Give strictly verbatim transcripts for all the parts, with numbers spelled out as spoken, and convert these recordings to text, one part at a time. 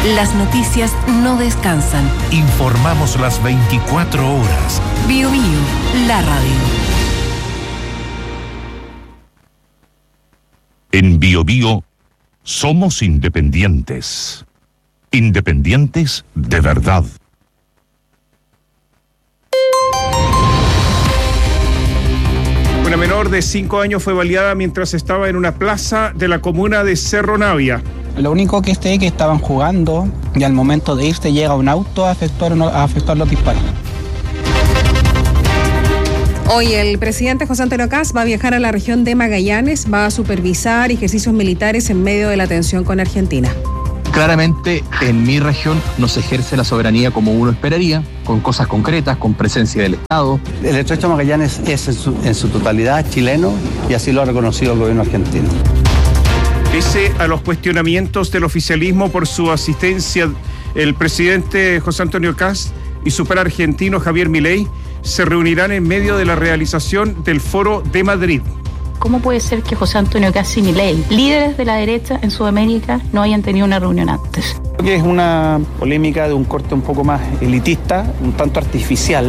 Las noticias no descansan. Informamos las veinticuatro horas. Bio Bio, la radio. En Bio Bio somos independientes. Independientes de verdad. Una menor de cinco años fue baleada mientras estaba en una plaza de la comuna de Cerro Navia. Lo único que sé es que estaban jugando y al momento de irse llega un auto a efectuar, a efectuar los disparos. Hoy el presidente José Antonio Kast va a viajar a la región de Magallanes, va a supervisar ejercicios militares en medio de la tensión con Argentina. Claramente en mi región no se ejerce la soberanía como uno esperaría, con cosas concretas, con presencia del Estado. El Estrecho de Magallanes es en su, en su totalidad chileno y así lo ha reconocido el gobierno argentino. Pese a los cuestionamientos del oficialismo por su asistencia, el presidente José Antonio Kast y su par argentino Javier Milei se reunirán en medio de la realización del Foro de Madrid. ¿Cómo puede ser que José Antonio Kast y Milei, líderes de la derecha en Sudamérica, no hayan tenido una reunión antes? Creo que es una polémica de un corte un poco más elitista, un tanto artificial.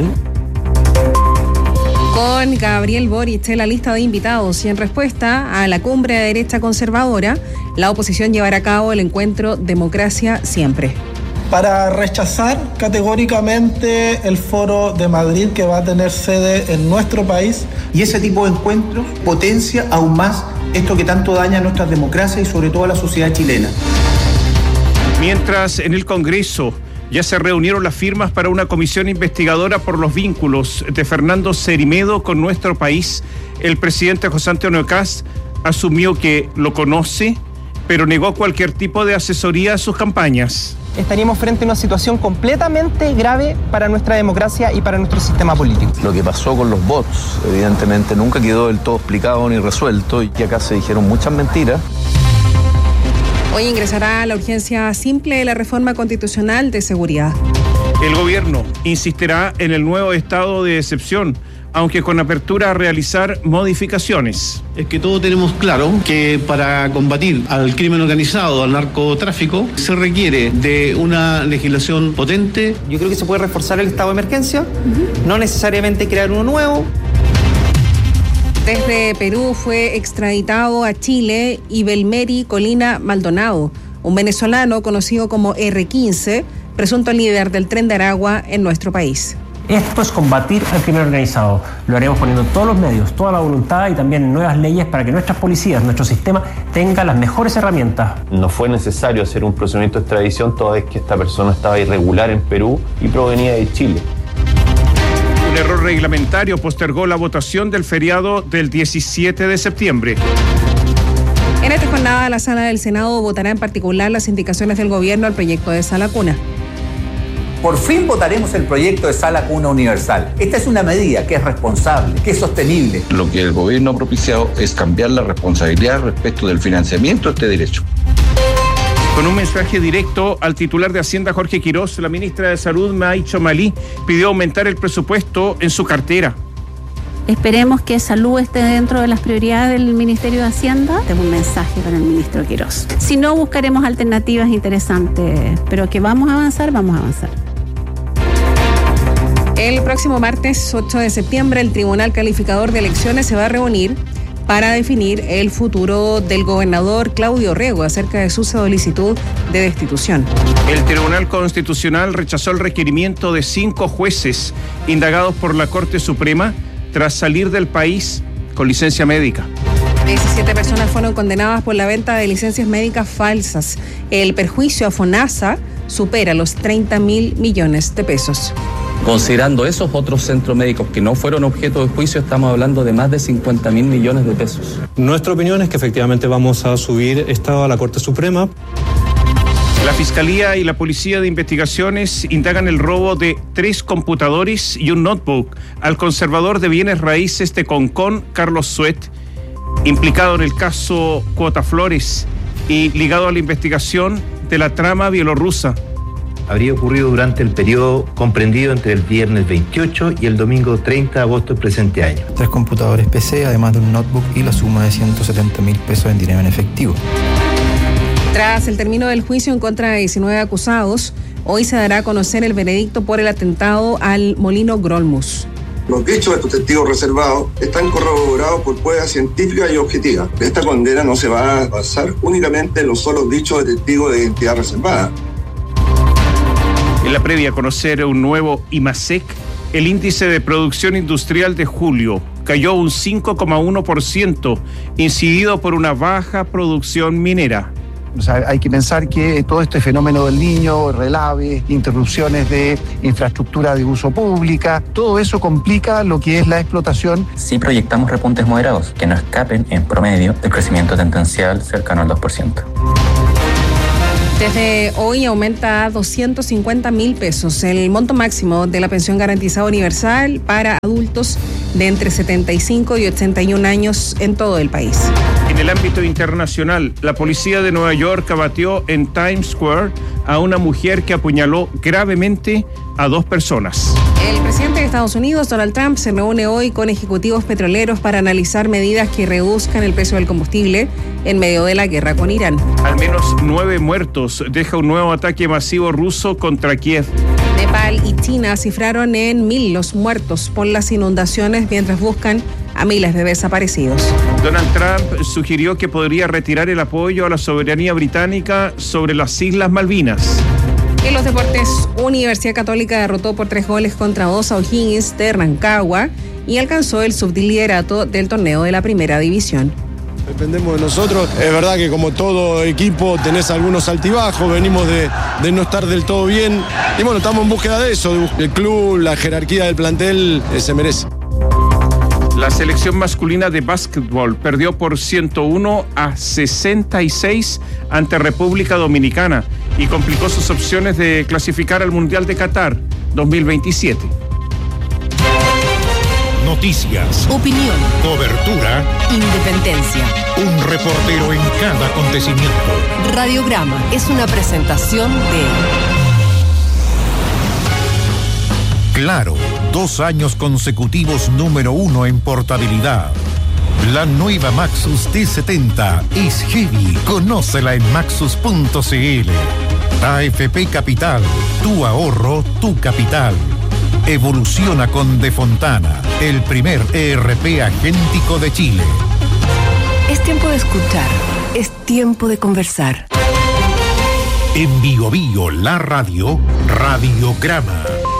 Con Gabriel Boric en la lista de invitados y en respuesta a la cumbre de derecha conservadora, la oposición llevará a cabo el encuentro Democracia Siempre. Para rechazar categóricamente el Foro de Madrid que va a tener sede en nuestro país. Y ese tipo de encuentros potencia aún más esto que tanto daña a nuestras democracias y sobre todo a la sociedad chilena. Mientras en el Congreso ya se reunieron las firmas para una comisión investigadora por los vínculos de Fernando Cerimedo con nuestro país, el presidente José Antonio Kast asumió que lo conoce, pero negó cualquier tipo de asesoría a sus campañas. Estaríamos frente a una situación completamente grave para nuestra democracia y para nuestro sistema político. Lo que pasó con los bots, evidentemente, nunca quedó del todo explicado ni resuelto y que acá se dijeron muchas mentiras. Hoy ingresará la urgencia simple de la reforma constitucional de seguridad. El gobierno insistirá en el nuevo estado de excepción, aunque con apertura a realizar modificaciones. Es que todos tenemos claro que para combatir al crimen organizado, al narcotráfico, se requiere de una legislación potente. Yo creo que se puede reforzar el estado de emergencia, uh-huh. no necesariamente crear uno nuevo. Desde Perú fue extraditado a Chile Ibelmeri Colina Maldonado, un venezolano conocido como erre quince, presunto líder del Tren de Aragua en nuestro país. Esto es combatir al crimen organizado. Lo haremos poniendo todos los medios, toda la voluntad y también nuevas leyes para que nuestras policías, nuestro sistema, tengan las mejores herramientas. No fue necesario hacer un procedimiento de extradición toda vez que esta persona estaba irregular en Perú y provenía de Chile. Un error reglamentario postergó la votación del feriado del diecisiete de septiembre. En esta jornada, la Sala del Senado votará en particular las indicaciones del gobierno al proyecto de Sala Cuna. Por fin votaremos el proyecto de Sala Cuna Universal. Esta es una medida que es responsable, que es sostenible. Lo que el gobierno ha propiciado es cambiar la responsabilidad respecto del financiamiento de este derecho. Con un mensaje directo al titular de Hacienda, Jorge Quirós, la ministra de Salud, Maicho Malí, pidió aumentar el presupuesto en su cartera. Esperemos que salud esté dentro de las prioridades del Ministerio de Hacienda. Tengo un mensaje para el ministro Quirós. Si no, buscaremos alternativas interesantes, pero que vamos a avanzar, vamos a avanzar. El próximo martes ocho de septiembre, el Tribunal Calificador de Elecciones se va a reunir para definir el futuro del gobernador Claudio Rego acerca de su solicitud de destitución. El Tribunal Constitucional rechazó el requerimiento de cinco jueces indagados por la Corte Suprema tras salir del país con licencia médica. diecisiete personas fueron condenadas por la venta de licencias médicas falsas. El perjuicio a FONASA supera los treinta mil millones de pesos. Considerando esos otros centros médicos que no fueron objeto de juicio, estamos hablando de más de cincuenta mil millones de pesos. Nuestra opinión es que efectivamente vamos a subir esto a la Corte Suprema. La Fiscalía y la Policía de Investigaciones indagan el robo de tres computadores y un notebook al conservador de bienes raíces de Concón, Carlos Suet, implicado en el caso Cuota Flores y ligado a la investigación de la trama bielorrusa. Habría ocurrido durante el periodo comprendido entre el viernes veintiocho y el domingo treinta de agosto del presente año. Tres computadores P C, además de un notebook y la suma de ciento setenta mil pesos en dinero en efectivo. Tras el término del juicio en contra de diecinueve acusados, hoy se dará a conocer el veredicto por el atentado al molino Grolmus. Los dichos de estos testigos reservados están corroborados por pruebas científicas y objetivas. Esta condena no se va a basar únicamente en los solos dichos de testigos de identidad reservada. En la previa a conocer un nuevo IMASEC, el índice de producción industrial de julio cayó un cinco coma uno por ciento, incidido por una baja producción minera. O sea, hay que pensar que todo este fenómeno del Niño, relaves, interrupciones de infraestructura de uso pública, todo eso complica lo que es la explotación. Sí proyectamos repuntes moderados que no escapen en promedio del crecimiento tendencial cercano al dos por ciento. Desde hoy aumenta a doscientos cincuenta mil pesos el monto máximo de la pensión garantizada universal para adultos de entre setenta y cinco y ochenta y un años en todo el país. En el ámbito internacional, la policía de Nueva York abatió en Times Square a una mujer que apuñaló gravemente a dos personas. El presidente de Estados Unidos, Donald Trump, se reúne hoy con ejecutivos petroleros para analizar medidas que reduzcan el precio del combustible en medio de la guerra con Irán. Al menos nueve muertos deja un nuevo ataque masivo ruso contra Kiev. Nepal y China cifraron en mil los muertos por las inundaciones mientras buscan a miles de desaparecidos. Donald Trump sugirió que podría retirar el apoyo a la soberanía británica sobre las Islas Malvinas. En los deportes, Universidad Católica derrotó por tres goles contra dos a O'Higgins de Rancagua y alcanzó el subliderato del torneo de la primera división. Dependemos de nosotros. Es verdad que como todo equipo tenés algunos altibajos, venimos de, de no estar del todo bien. Y bueno, estamos en búsqueda de eso. El club, la jerarquía del plantel eh, se merece. La selección masculina de básquetbol perdió por ciento uno a sesenta y seis ante República Dominicana y complicó sus opciones de clasificar al Mundial de Qatar dos mil veintisiete. Noticias, opinión, cobertura, independencia. Un reportero en cada acontecimiento. Radiograma es una presentación de Claro, dos años consecutivos número uno en portabilidad. La nueva Maxus T setenta es heavy. Conócela en maxus punto c l. A F P Capital, tu ahorro, tu capital. Evoluciona con De Fontana, el primer E R P agéntico de Chile. Es tiempo de escuchar, es tiempo de conversar. En Bio Bio, la radio, Radiograma.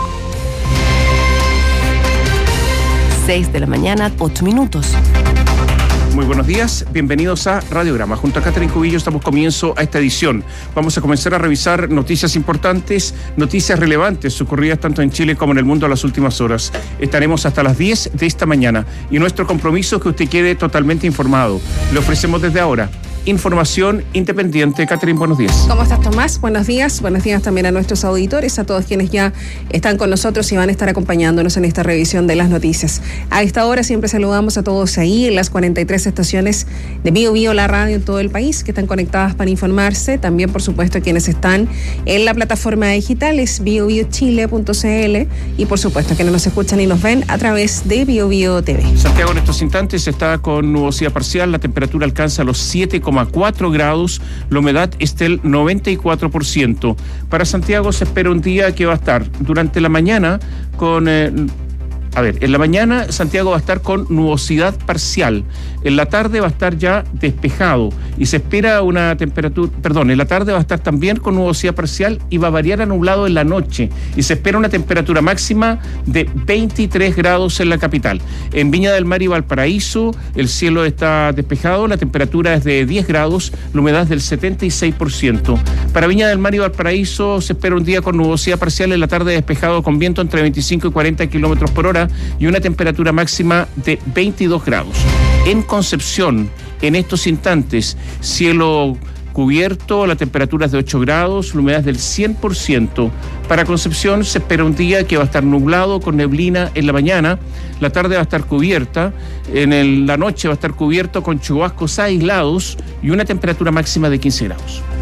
seis de la mañana, ocho minutos. Muy buenos días, bienvenidos a Radiograma. Junto a Catherine Cubillos damos comienzo a esta edición. Vamos a comenzar a revisar noticias importantes, noticias relevantes ocurridas tanto en Chile como en el mundo a las últimas horas. Estaremos hasta las diez de esta mañana y nuestro compromiso es que usted quede totalmente informado. Le ofrecemos desde ahora información independiente. Catherine, buenos días. ¿Cómo estás, Tomás? Buenos días. Buenos días también a nuestros auditores, a todos quienes ya están con nosotros y van a estar acompañándonos en esta revisión de las noticias. A esta hora siempre saludamos a todos ahí en las cuarenta y tres estaciones de Bio Bio, la radio en todo el país, que están conectadas para informarse. También, por supuesto, quienes están en la plataforma digital es bio bio chile punto c l y, por supuesto, quienes nos escuchan y nos ven a través de Bio Bio T V. Santiago en estos instantes está con nubosidad parcial, la temperatura alcanza los siete coma cuatro grados, la humedad es del noventa y cuatro por ciento. Para Santiago se espera un día que va a estar durante la mañana con... Eh, A ver, en la mañana Santiago va a estar con nubosidad parcial, en la tarde va a estar ya despejado y se espera una temperatura, perdón, en la tarde va a estar también con nubosidad parcial y va a variar a nublado en la noche y se espera una temperatura máxima de veintitrés grados en la capital. En Viña del Mar y Valparaíso el cielo está despejado, la temperatura es de diez grados, la humedad es del setenta y seis por ciento. Para Viña del Mar y Valparaíso se espera un día con nubosidad parcial, en la tarde despejado con viento entre veinticinco y cuarenta kilómetros por hora y una temperatura máxima de veintidós grados. En Concepción, en estos instantes, cielo cubierto, la temperatura es de ocho grados, la humedad es del cien por ciento. Para Concepción se espera un día que va a estar nublado con neblina en la mañana, la tarde va a estar cubierta, en el, la noche va a estar cubierto con chubascos aislados y una temperatura máxima de quince grados.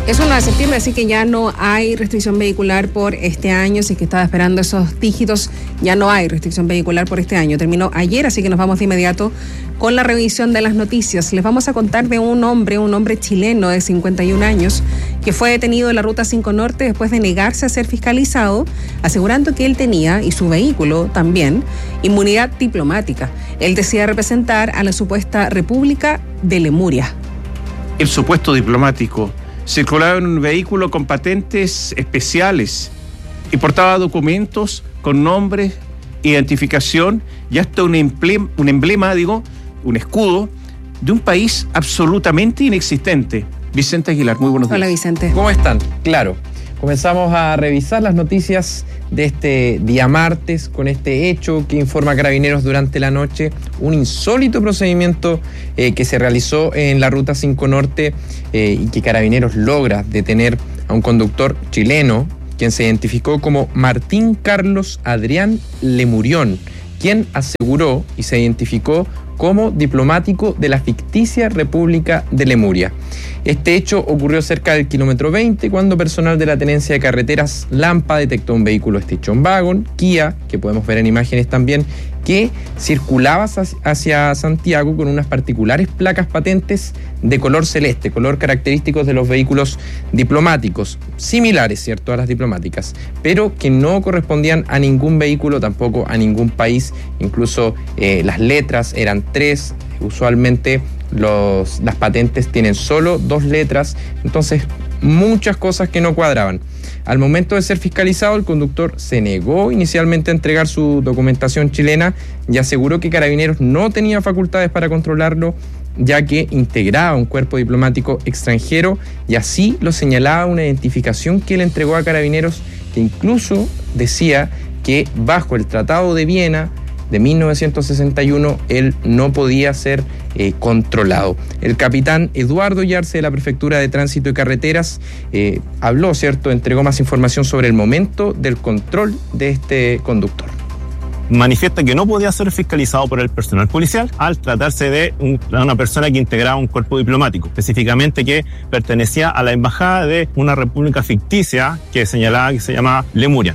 Es uno de septiembre, así que ya no hay restricción vehicular por este año. Si es que estaba esperando esos dígitos, ya no hay restricción vehicular por este año. Terminó ayer, así que nos vamos de inmediato con la revisión de las noticias. Les vamos a contar de un hombre, un hombre chileno de cincuenta y un años, que fue detenido en la Ruta cinco Norte después de negarse a ser fiscalizado, asegurando que él tenía, y su vehículo también, inmunidad diplomática. Él decía representar a la supuesta República de Lemuria. El supuesto diplomático circulaba en un vehículo con patentes especiales y portaba documentos con nombre, identificación y hasta un emblema, un emblema, digo, un escudo de un país absolutamente inexistente. Vicente Aguilar, muy buenos días. Hola, Vicente. ¿Cómo están? Claro. Comenzamos a revisar las noticias de este día martes con este hecho que informa Carabineros durante la noche, un insólito procedimiento eh, que se realizó en la Ruta cinco Norte eh, y que Carabineros logra detener a un conductor chileno, quien se identificó como Martín Carlos Adrián Lemurión, quien aseguró y se identificó como diplomático de la ficticia República de Lemuria. Este hecho ocurrió cerca del kilómetro veinte cuando personal de la Tenencia de Carreteras Lampa detectó un vehículo Station Wagon, Kia, que podemos ver en imágenes también, que circulaba hacia Santiago con unas particulares placas patentes de color celeste, color característico de los vehículos diplomáticos, similares, ¿cierto?, a las diplomáticas, pero que no correspondían a ningún vehículo, tampoco a ningún país. Incluso eh, las letras eran tres, usualmente los, las patentes tienen solo dos letras, entonces muchas cosas que no cuadraban. Al momento de ser fiscalizado, el conductor se negó inicialmente a entregar su documentación chilena y aseguró que Carabineros no tenía facultades para controlarlo, ya que integraba un cuerpo diplomático extranjero, y así lo señalaba una identificación que él entregó a Carabineros, que incluso decía que bajo el Tratado de Viena de mil novecientos sesenta y uno él no podía ser eh, controlado. El capitán Eduardo Yarse de la Prefectura de Tránsito y Carreteras eh, habló, ¿cierto?, entregó más información sobre el momento del control de este conductor. Manifiesta que no podía ser fiscalizado por el personal policial al tratarse de un, una persona que integraba un cuerpo diplomático, específicamente que pertenecía a la embajada de una república ficticia que señalaba que se llamaba Lemuria.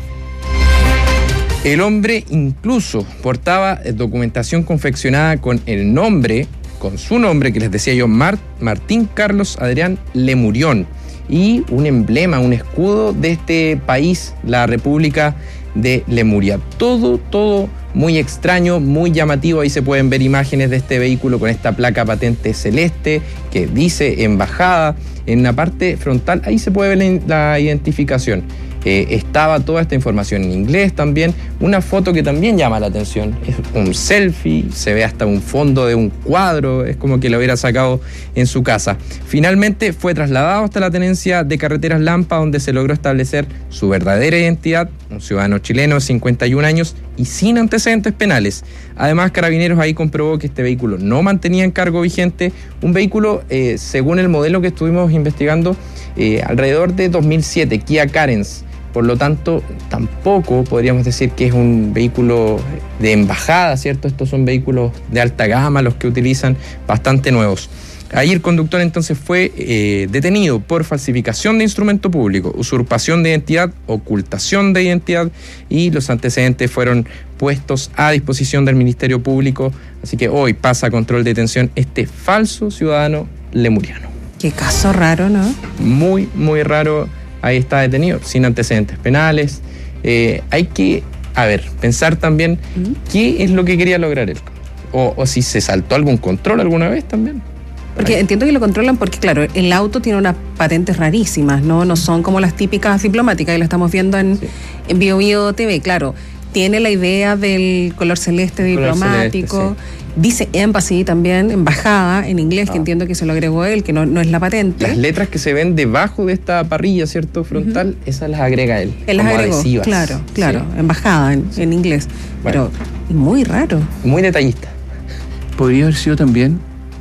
El hombre incluso portaba documentación confeccionada con el nombre, con su nombre, que les decía yo, Mar- Martín Carlos Adrián Lemurión, y un emblema, un escudo de este país, la República de Lemuria. Todo, todo muy extraño, muy llamativo. Ahí se pueden ver imágenes de este vehículo con esta placa patente celeste que dice embajada. En la parte frontal, ahí se puede ver la, la identificación. Eh, estaba toda esta información en inglés también. Una foto que también llama la atención. Es un selfie, se ve hasta un fondo de un cuadro, es como que lo hubiera sacado en su casa. Finalmente fue trasladado hasta la Tenencia de Carreteras Lampa, donde se logró establecer su verdadera identidad, un ciudadano chileno de cincuenta y un años y sin antecedentes penales. Además, Carabineros ahí comprobó que este vehículo no mantenía encargo vigente, un vehículo, eh, según el modelo que estuvimos investigando, eh, alrededor de dos mil siete, Kia Carens. Por lo tanto, tampoco podríamos decir que es un vehículo de embajada, ¿cierto? Estos son vehículos de alta gama, los que utilizan, bastante nuevos. Ahí el conductor entonces fue eh, detenido por falsificación de instrumento público, usurpación de identidad, ocultación de identidad, y los antecedentes fueron puestos a disposición del Ministerio Público. Así que hoy pasa a control de detención este falso ciudadano lemuriano. Qué caso raro, ¿no? Muy, muy raro. Ahí está detenido, sin antecedentes penales. Eh, hay que, a ver, pensar también ¿Mm? qué es lo que quería lograr él. O, o si se saltó algún control alguna vez también. Porque Ahí. entiendo que lo controlan porque, claro, el auto tiene unas patentes rarísimas, ¿no? No son como las típicas diplomáticas, y lo estamos viendo en, sí. en Bio Bio T V, claro. Tiene la idea del color celeste el diplomático. Color celeste, sí. Dice embassy también, embajada, en inglés, ah. que entiendo que se lo agregó él, que no, no es la patente. Las letras que se ven debajo de esta parrilla, ¿cierto?, frontal, uh-huh. esas las agrega él. Él las agregó, adhesivas. Claro, claro, sí. embajada en, sí. en inglés. Bueno. Pero muy raro. Muy detallista. Podría haber sido también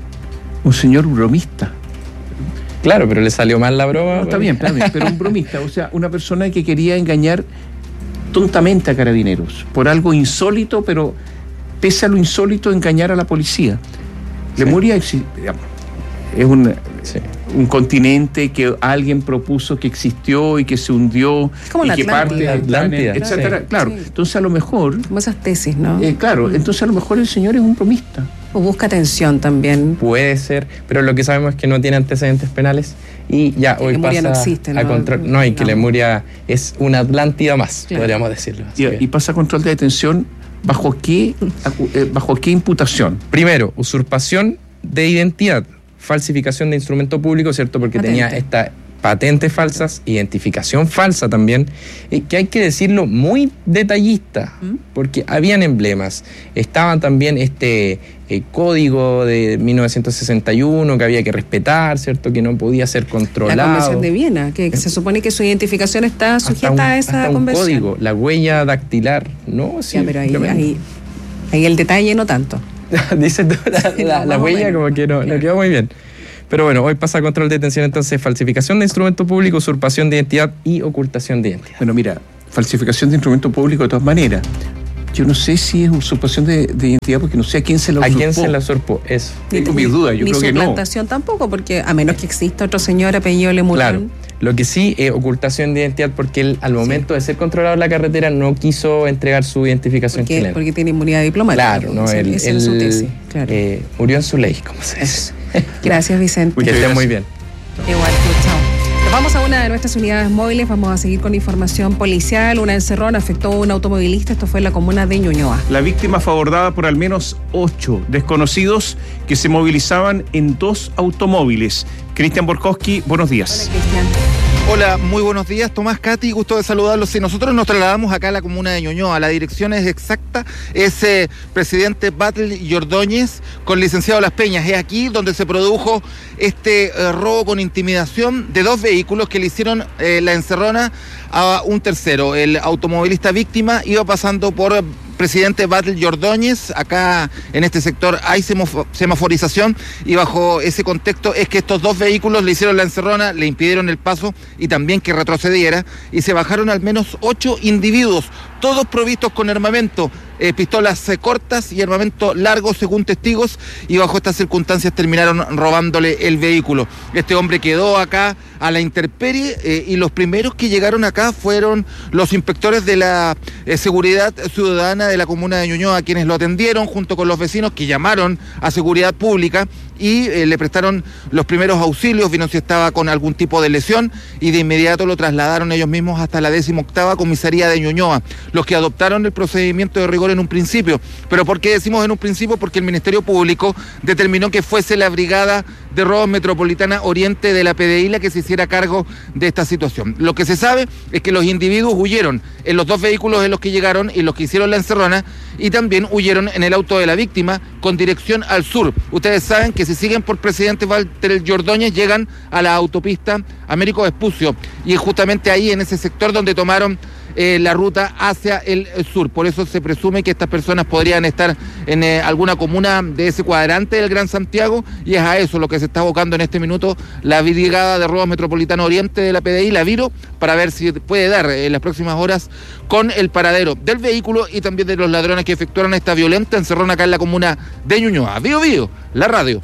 un señor bromista. Claro, pero le salió mal la broma. No, está bien, está bien, pero un bromista, o sea, una persona que quería engañar tontamente a Carabineros por algo insólito, pero pese a lo insólito, engañar a la policía. Sí. Lemuria es, es una, sí. un continente que alguien propuso que existió y que se hundió como y la que Atlántida, parte del Atlántida, planeta, etcétera. sí. Claro, Sí. entonces a lo mejor... Como esas tesis, ¿no? Eh, claro, entonces a lo mejor el señor es un bromista. O busca atención también. Puede ser, pero lo que sabemos es que no tiene antecedentes penales y ya Que hoy Lemuria pasa no existe, a ¿no? control. No, y que No. Lemuria es una Atlántida más, Claro. podríamos decirlo. Así Y, que- y pasa a control de detención, ¿bajo qué, acu- eh, bajo qué imputación? Primero, usurpación de identidad, falsificación de instrumento público, ¿cierto? Porque Patente. tenía esta patentes falsas, identificación falsa también, eh, que hay que decirlo muy detallista, ¿Mm? porque habían emblemas, estaban también este eh, código de mil novecientos sesenta y uno que había que respetar, ¿cierto? Que no podía ser La controlado. Convención de Viena, que se supone que su identificación está sujeta hasta un, a esa hasta un convención. código, la huella dactilar, ¿no? Sí, Ya, pero ahí, tremendo. ahí, ahí el detalle no tanto. Dice tú, la, Sí, la- no, la más o huella menos. como que no, no quedó muy bien. Pero bueno, hoy pasa a control de detención entonces falsificación de instrumento público, usurpación de identidad y ocultación de identidad. Bueno, mira, falsificación de instrumento público de todas maneras. Yo no sé si es usurpación de, de identidad porque no sé a quién se la ¿A usurpó. quién se la usurpó? Eso. Tengo mis dudas, yo Ni creo que no. suplantación tampoco, porque a menos que exista otro señor apellido Lemurón. Claro. Lo que sí es ocultación de identidad porque él al momento de ser controlado en la carretera no quiso entregar su identificación Porque, chilena. porque tiene inmunidad diplomática. Claro, no, Ese- él, esa es su él, tesis, claro. eh, murió en su ley, como se dice. Gracias, Vicente. Que esté muy bien. Igual, pues, chao. Nos vamos a una de nuestras unidades móviles, vamos a seguir con información policial. Una encerrona afectó a un automovilista, esto fue en la comuna de Ñuñoa. La víctima fue abordada por al menos ocho desconocidos que se movilizaban en dos automóviles. Cristian Borkowski, buenos días. Cristian. Hola, muy buenos días, Tomás, Katy, gusto de saludarlos. Si nosotros nos trasladamos acá a la comuna de Ñuñoa, la dirección es exacta, es eh, Presidente Batlle y Ordóñez con licenciado Las Peñas. Es aquí donde se produjo este eh, robo con intimidación de dos vehículos que le hicieron eh, la encerrona a un tercero. El automovilista víctima iba pasando por Presidente Batlle y Ordóñez, acá en este sector hay semaf- semaforización y bajo ese contexto es que estos dos vehículos le hicieron la encerrona, le impidieron el paso y también que retrocediera y se bajaron al menos ocho individuos, todos provistos con armamento, eh, pistolas eh, cortas y armamento largo según testigos y bajo estas circunstancias terminaron robándole el vehículo. Este hombre quedó acá a la intemperie eh, y los primeros que llegaron acá fueron los inspectores de la eh, seguridad ciudadana de la comuna de Ñuñoa, quienes lo atendieron junto con los vecinos que llamaron a seguridad pública y eh, le prestaron los primeros auxilios, vieron si estaba con algún tipo de lesión y de inmediato lo trasladaron ellos mismos hasta la decimoctava comisaría de Ñuñoa, los que adoptaron el procedimiento de rigor en un principio. ¿Pero por qué decimos en un principio? Porque el Ministerio Público determinó que fuese la Brigada de Robos Metropolitana Oriente de la P D I la que se hiciera cargo de esta situación. Lo que se sabe es que los individuos huyeron en los dos vehículos en los que llegaron y los que hicieron la encerrona y también huyeron en el auto de la víctima con dirección al sur. Ustedes saben que si siguen por Presidente Walter Ordóñez llegan a la autopista Américo Vespucio y es justamente ahí en ese sector donde tomaron eh, la ruta hacia el sur. Por eso se presume que estas personas podrían estar en eh, alguna comuna de ese cuadrante del Gran Santiago y es a eso lo que se está abocando en este minuto la Brigada de Robos Metropolitano Oriente de la P D I, la Viro, para ver si puede dar en las próximas horas con el paradero del vehículo y también de los ladrones que efectuaron esta violenta encerrona acá en la comuna de Ñuñoa. Bío Bío, la radio.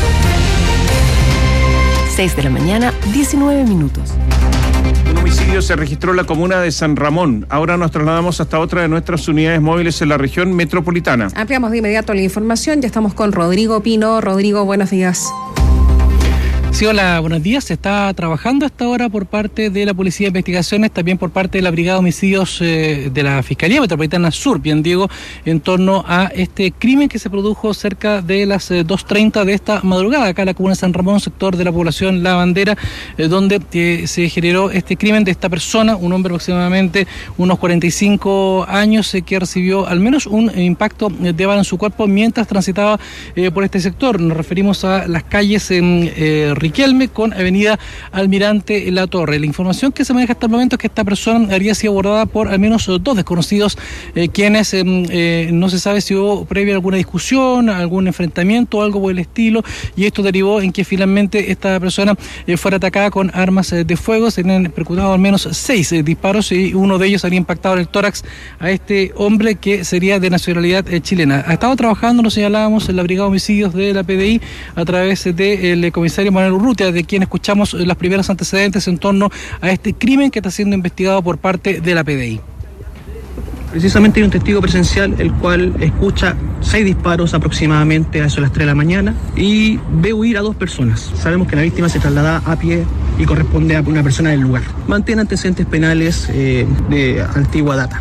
seis de la mañana, diecinueve minutos. Un homicidio se registró en la comuna de San Ramón. Ahora nos trasladamos hasta otra de nuestras unidades móviles en la región metropolitana. Ampliamos de inmediato la información, ya estamos con Rodrigo Pino. Rodrigo, buenos días. Sí, hola, buenos días. Se está trabajando hasta ahora por parte de la Policía de Investigaciones, también por parte de la Brigada de Homicidios eh, de la Fiscalía Metropolitana Sur, bien digo, en torno a este crimen que se produjo cerca de las eh, dos treinta de esta madrugada, acá en la comuna de San Ramón, sector de la población La Bandera, eh, donde eh, se generó este crimen de esta persona, un hombre aproximadamente unos cuarenta y cinco años, eh, que recibió al menos un eh, impacto de bala en su cuerpo mientras transitaba eh, por este sector. Nos referimos a las calles en eh, Riquelme con avenida Almirante La Torre. La información que se maneja hasta el momento es que esta persona habría sido abordada por al menos dos desconocidos, eh, quienes eh, eh, no se sabe si hubo previa alguna discusión, algún enfrentamiento o algo por el estilo, y esto derivó en que finalmente esta persona eh, fuera atacada con armas eh, de fuego. Se han percutado al menos seis eh, disparos y uno de ellos habría impactado en el tórax a este hombre que sería de nacionalidad eh, chilena. Ha estado trabajando, lo señalábamos, en la Brigada de Homicidios de la P D I a través del de, comisario Manuel coronel Urrutia, de quien escuchamos los primeros antecedentes en torno a este crimen que está siendo investigado por parte de la P D I. Precisamente hay un testigo presencial el cual escucha seis disparos aproximadamente a eso de las tres de la mañana y ve huir a dos personas. Sabemos que la víctima se traslada a pie y corresponde a una persona del lugar. Mantiene antecedentes penales eh, de antigua data.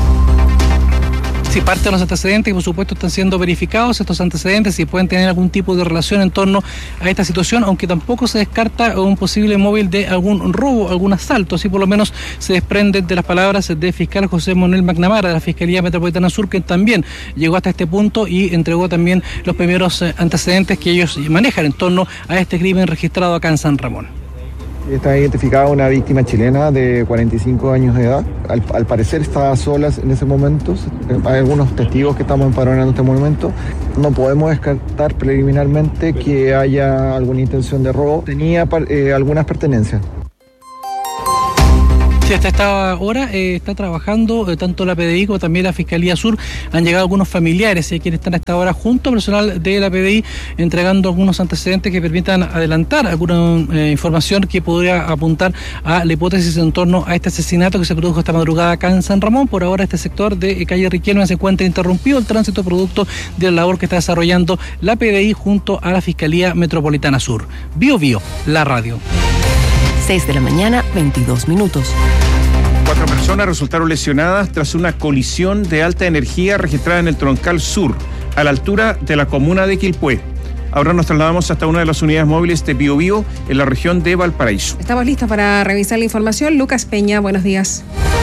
Sí, parte de los antecedentes, y por supuesto están siendo verificados estos antecedentes y pueden tener algún tipo de relación en torno a esta situación, aunque tampoco se descarta un posible móvil de algún robo, algún asalto. Así por lo menos se desprenden de las palabras del fiscal José Manuel McNamara de la Fiscalía Metropolitana Sur, que también llegó hasta este punto y entregó también los primeros antecedentes que ellos manejan en torno a este crimen registrado acá en San Ramón. Está identificada una víctima chilena de cuarenta y cinco años de edad. Al, al parecer estaba sola en ese momento. Hay algunos testigos que estamos empadronando en este momento. No podemos descartar preliminarmente que haya alguna intención de robo. Tenía eh, algunas pertenencias. Sí, hasta esta hora eh, está trabajando eh, tanto la P D I como también la Fiscalía Sur. Han llegado algunos familiares eh, quienes están a esta hora junto al personal de la P D I entregando algunos antecedentes que permitan adelantar alguna eh, información que podría apuntar a la hipótesis en torno a este asesinato que se produjo esta madrugada acá en San Ramón. Por ahora este sector de calle Riquelme se encuentra interrumpido el tránsito producto de la labor que está desarrollando la P D I junto a la Fiscalía Metropolitana Sur. Bio Bio, la radio. seis de la mañana, veintidós minutos. Cuatro personas resultaron lesionadas tras una colisión de alta energía registrada en el Troncal Sur, a la altura de la comuna de Quilpué. Ahora nos trasladamos hasta una de las unidades móviles de Bio Bio en la región de Valparaíso. Estamos listos para revisar la información. Lucas Peña, buenos días.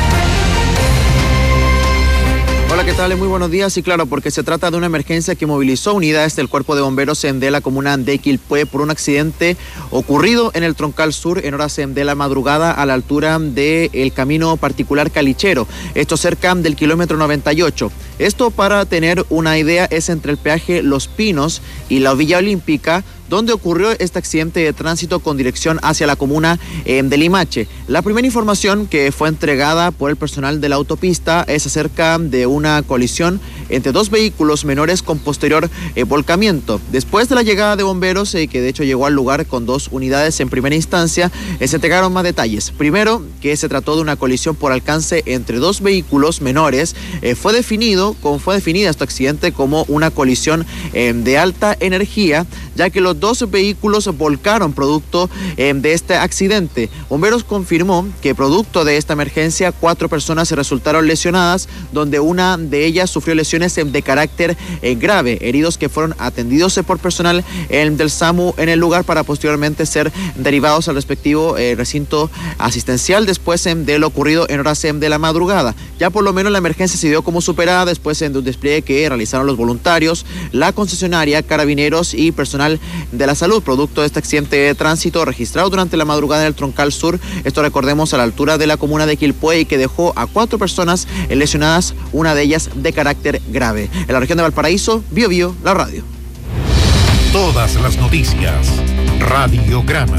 Hola, ¿qué tal? Muy buenos días. Y claro, porque se trata de una emergencia que movilizó unidades del Cuerpo de Bomberos de la comuna de Quilpué por un accidente ocurrido en el Troncal Sur en horas de la madrugada a la altura del camino particular Calichero, esto cerca del kilómetro noventa y ocho. Esto, para tener una idea, es entre el peaje Los Pinos y la Villa Olímpica, donde ocurrió este accidente de tránsito con dirección hacia la comuna eh, de Limache. La primera información que fue entregada por el personal de la autopista es acerca de una colisión entre dos vehículos menores con posterior eh, volcamiento. Después de la llegada de bomberos, eh, que de hecho llegó al lugar con dos unidades en primera instancia, eh, se entregaron más detalles. Primero, que se trató de una colisión por alcance entre dos vehículos menores. Eh, fue definido, como fue definida este accidente como una colisión eh, de alta energía, ya que los dos vehículos volcaron producto eh, de este accidente. Bomberos confirmó que producto de esta emergencia, cuatro personas resultaron lesionadas, donde una de ellas sufrió lesiones eh, de carácter eh, grave, heridos que fueron atendidos eh, por personal eh, del SAMU en el lugar para posteriormente ser derivados al respectivo eh, recinto asistencial después eh, de lo ocurrido en horas eh, de la madrugada. Ya por lo menos la emergencia se dio como superada después eh, de un despliegue que realizaron los voluntarios, la concesionaria, carabineros y personal de la salud, producto de este accidente de tránsito registrado durante la madrugada en el Troncal Sur. Esto, recordemos, a la altura de la comuna de Quilpué, y que dejó a cuatro personas lesionadas, una de ellas de carácter grave. En la región de Valparaíso, Bio Bio, la radio. Todas las noticias, Radiograma.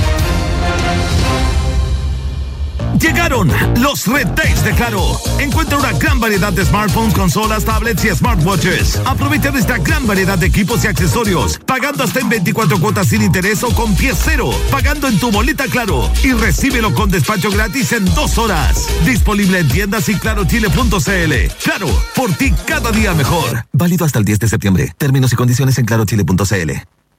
Llegaron los Red Days de Claro. Encuentra una gran variedad de smartphones, consolas, tablets y smartwatches. Aprovecha de esta gran variedad de equipos y accesorios, pagando hasta en veinticuatro cuotas sin interés o con pie cero, pagando en tu boleta Claro, y recíbelo con despacho gratis en dos horas. Disponible en tiendas y clarochile punto cl. Claro, por ti cada día mejor. Válido hasta el diez de septiembre. Términos y condiciones en clarochile punto cl.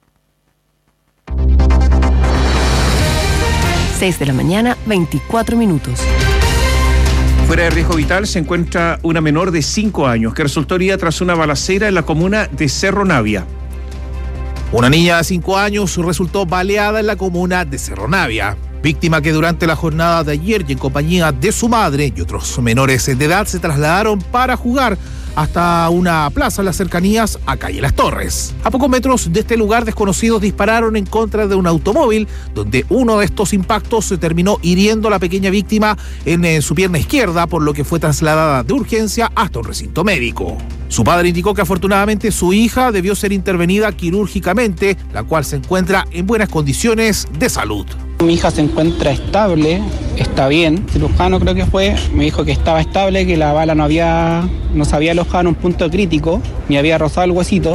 seis de la mañana, veinticuatro minutos. Fuera de riesgo vital se encuentra una menor de cinco años que resultó herida tras una balacera en la comuna de Cerro Navia. Una niña de cinco años resultó baleada en la comuna de Cerro Navia. Víctima que durante la jornada de ayer y en compañía de su madre y otros menores de edad se trasladaron para jugar hasta una plaza en las cercanías a Calle Las Torres. A pocos metros de este lugar, desconocidos dispararon en contra de un automóvil, donde uno de estos impactos se terminó hiriendo a la pequeña víctima en, en su pierna izquierda, por lo que fue trasladada de urgencia hasta un recinto médico. Su padre indicó que afortunadamente su hija debió ser intervenida quirúrgicamente, la cual se encuentra en buenas condiciones de salud. Mi hija se encuentra estable, está bien. El cirujano, creo que fue, me dijo que estaba estable, que la bala no había, no se había alojado en un punto crítico, ni había rozado el huesito.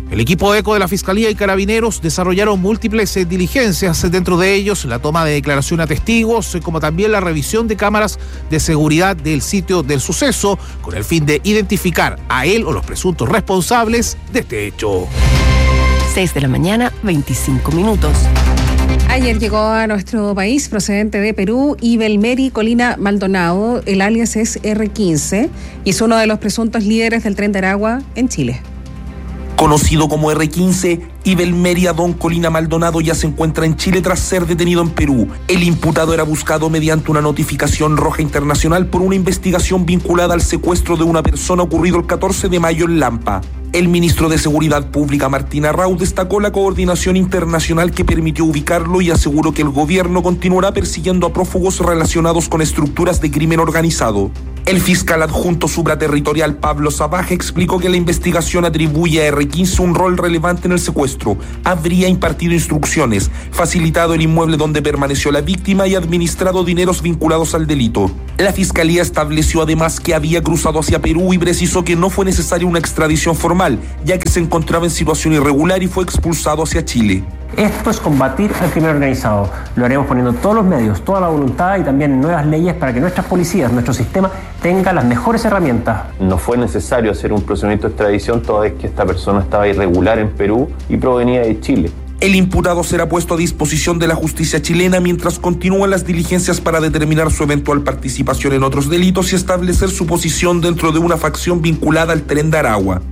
El equipo ECO de la Fiscalía y Carabineros desarrollaron múltiples eh, diligencias, dentro de ellos la toma de declaración a testigos, eh, como también la revisión de cámaras de seguridad del sitio del suceso, con el fin de identificar a él o los presuntos responsables de este hecho. seis de la mañana, veinticinco minutos. Ayer llegó a nuestro país, procedente de Perú, Ibelmeri Colina Maldonado. El alias es erre quince y es uno de los presuntos líderes del Tren de Aragua en Chile. Conocido como erre quince, Ibelmeri Adón Colina Maldonado ya se encuentra en Chile tras ser detenido en Perú. El imputado era buscado mediante una notificación roja internacional por una investigación vinculada al secuestro de una persona ocurrido el catorce de mayo en Lampa. El ministro de Seguridad Pública, Martín Arrau, destacó la coordinación internacional que permitió ubicarlo y aseguró que el gobierno continuará persiguiendo a prófugos relacionados con estructuras de crimen organizado. El fiscal adjunto supraterritorial Pablo Sabaje explicó que la investigación atribuye a erre quince un rol relevante en el secuestro. Habría impartido instrucciones, facilitado el inmueble donde permaneció la víctima y administrado dineros vinculados al delito. La fiscalía estableció además que había cruzado hacia Perú y precisó que no fue necesaria una extradición formal, ya que se encontraba en situación irregular y fue expulsado hacia Chile. Esto es combatir al crimen organizado. Lo haremos poniendo todos los medios, toda la voluntad y también nuevas leyes para que nuestras policías, nuestro sistema, tengan las mejores herramientas. No fue necesario hacer un procedimiento de extradición toda vez que esta persona estaba irregular en Perú y provenía de Chile. El imputado será puesto a disposición de la justicia chilena mientras continúan las diligencias para determinar su eventual participación en otros delitos y establecer su posición dentro de una facción vinculada al Tren de Aragua.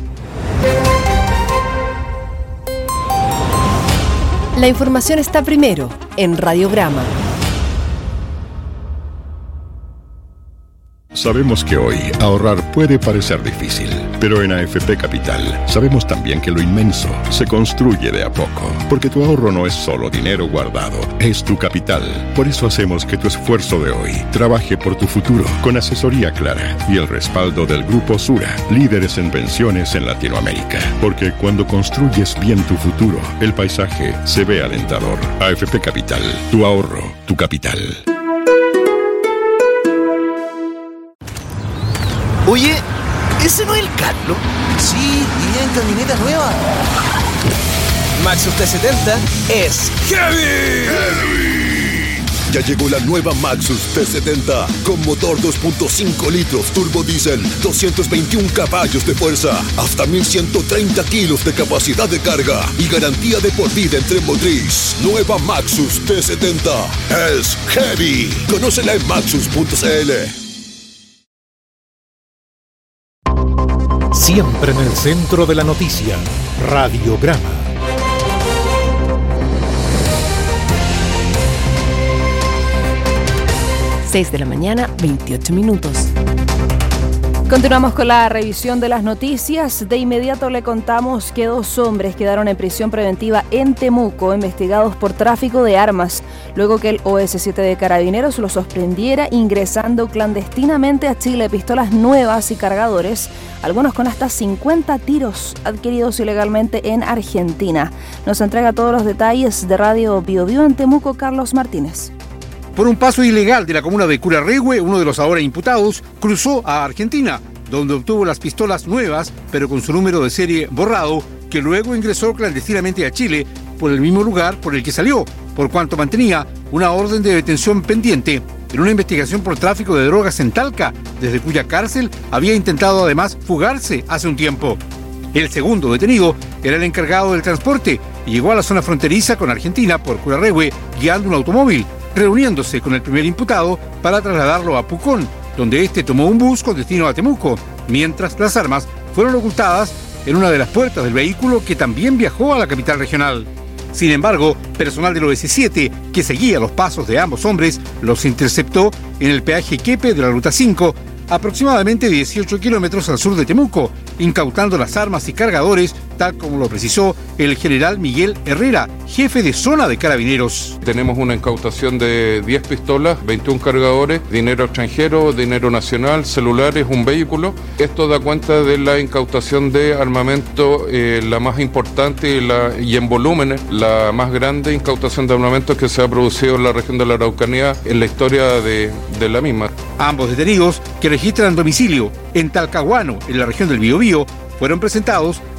La información está primero en Radiograma. Sabemos que hoy ahorrar puede parecer difícil, pero en A F P Capital sabemos también que lo inmenso se construye de a poco, porque tu ahorro no es solo dinero guardado, es tu capital. Por eso hacemos que tu esfuerzo de hoy trabaje por tu futuro, con asesoría clara y el respaldo del Grupo Sura, líderes en pensiones en Latinoamérica. Porque cuando construyes bien tu futuro, el paisaje se ve alentador. A F P Capital, tu ahorro, tu capital. Oye, ¿ese no es el Carlos? Sí, y en camioneta nueva. Maxus T setenta es heavy. ¡Heavy! Ya llegó la nueva Maxus T setenta con motor dos punto cinco litros turbo diésel, doscientos veintiún caballos de fuerza, hasta mil ciento treinta kilos de capacidad de carga y garantía de por vida en tren motriz. Nueva Maxus T setenta es heavy. Conócela en maxus punto c l. Siempre en el centro de la noticia, Radiograma. seis de la mañana, veintiocho minutos. Continuamos con la revisión de las noticias. De inmediato le contamos que dos hombres quedaron en prisión preventiva en Temuco, investigados por tráfico de armas, luego que el O S siete de Carabineros los sorprendiera ingresando clandestinamente a Chile pistolas nuevas y cargadores, algunos con hasta cincuenta tiros adquiridos ilegalmente en Argentina. Nos entrega todos los detalles de Radio Bio Bio en Temuco, Carlos Martínez. Por un paso ilegal de la comuna de Curarrehue, uno de los ahora imputados cruzó a Argentina, donde obtuvo las pistolas nuevas, pero con su número de serie borrado, que luego ingresó clandestinamente a Chile por el mismo lugar por el que salió, por cuanto mantenía una orden de detención pendiente en una investigación por tráfico de drogas en Talca, desde cuya cárcel había intentado además fugarse hace un tiempo. El segundo detenido era el encargado del transporte y llegó a la zona fronteriza con Argentina por Curarrehue guiando un automóvil, reuniéndose con el primer imputado para trasladarlo a Pucón, donde este tomó un bus con destino a Temuco, mientras las armas fueron ocultadas en una de las puertas del vehículo que también viajó a la capital regional. Sin embargo, personal del O S siete, que seguía los pasos de ambos hombres, los interceptó en el peaje Quepe de la Ruta cinco, aproximadamente dieciocho kilómetros al sur de Temuco, incautando las armas y cargadores, tal como lo precisó el general Miguel Herrera, jefe de zona de Carabineros. Tenemos una incautación de diez pistolas, veintiún cargadores, dinero extranjero, dinero nacional, celulares, un vehículo. Esto da cuenta de la incautación de armamento, eh, la más importante y, la, y en volúmenes, la más grande incautación de armamento que se ha producido en la región de la Araucanía en la historia de, de la misma. Ambos detenidos, que registran domicilio en Talcahuano, en la región del Biobío, fueron presentados